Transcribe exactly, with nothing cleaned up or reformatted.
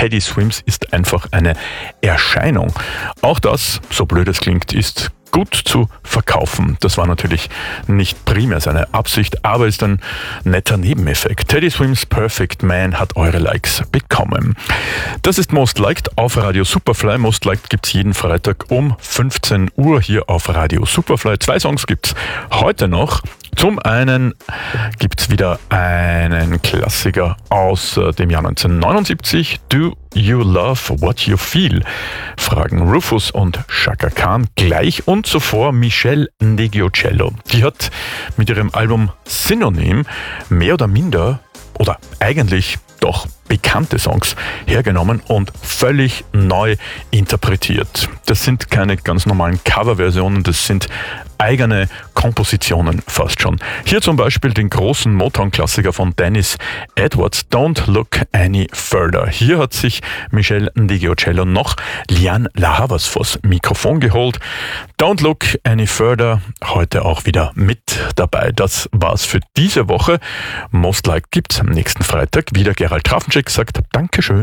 Teddy Swims ist einfach eine Erscheinung. Auch das, so blöd es klingt, ist gut zu verkaufen. Das war natürlich nicht primär seine Absicht, aber ist ein netter Nebeneffekt. Teddy Swims Perfect Man hat eure Likes bekommen. Das ist Most Liked auf Radio Superfly. Most Liked gibt's jeden Freitag um fünfzehn Uhr hier auf Radio Superfly. Zwei Songs gibt's heute noch. Zum einen gibt's wieder einen Klassiker aus dem Jahr neunzehnhundertneunundsiebzig. Do You Love What You Feel? Fragen Rufus und Chaka Khan gleich und zuvor Michelle Ndegeocello. Die hat mit ihrem Album Synonym mehr oder minder oder eigentlich doch bekannte Songs hergenommen und völlig neu interpretiert. Das sind keine ganz normalen Coverversionen, das sind eigene Kompositionen fast schon. Hier zum Beispiel den großen Motown-Klassiker von Dennis Edwards, Don't Look Any Further. Hier hat sich Michelle Ndegeocello noch Lianne La Havas vors Mikrofon geholt. Don't Look Any Further, heute auch wieder mit dabei. Das war's für diese Woche. Most Liked gibt's am nächsten Freitag. Wieder Gerald Trafenschek sagt Dankeschön.